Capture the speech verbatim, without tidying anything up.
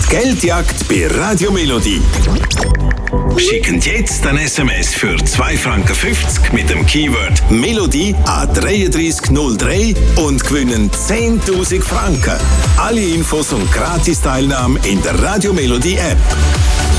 Geldjagd bei Radio Melodie. Schicken jetzt ein S M S für zwei Franken fünfzig mit dem Keyword Melodie an drei drei null drei und gewinnen zehntausend Franken. Alle Infos und Gratis-Teilnahme in der Radio Melodie App.